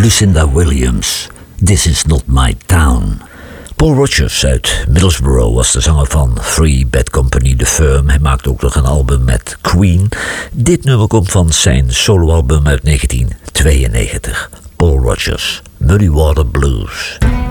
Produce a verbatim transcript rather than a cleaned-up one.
Lucinda Williams, This Is Not My Town. Paul Rodgers uit Middlesbrough was de zanger van Free Bad Company, The Firm. Hij maakte ook nog een album met Queen. Dit nummer komt van zijn soloalbum uit negentien tweeënnegentig. Paul Rodgers, Muddy Water Blues.